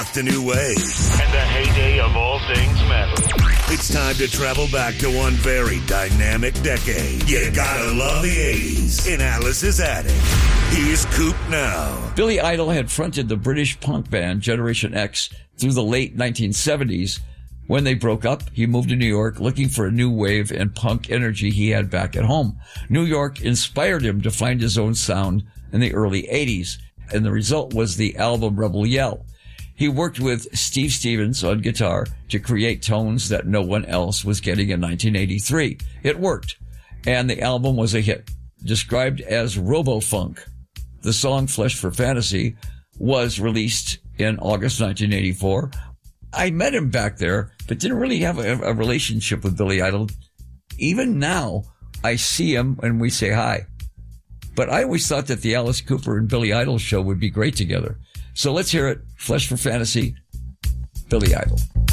The new way. And the heyday of all things metal. It's time to travel back to one very dynamic decade. You gotta love the 80s in Alice's Attic. Here's Coop now. Billy Idol had fronted the British punk band Generation X through the late 1970s. When they broke up, he moved to New York looking for a new wave and punk energy he had back at home. New York inspired him to find his own sound in the early 80s, and the result was the album Rebel Yell. He worked with Steve Stevens on guitar to create tones that no one else was getting in 1983. It worked, and the album was a hit, described as robo-funk. The song Flesh for Fantasy was released in August 1984. I met him back there, but didn't really have a relationship with Billy Idol. Even now, I see him and we say hi. But I always thought that the Alice Cooper and Billy Idol show would be great together. So let's hear it. Flesh for Fantasy, Billy Idol.